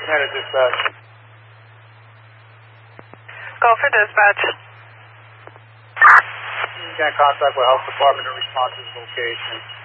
United Dispatch. Go for dispatch. You got contact with Health Department in response to this location.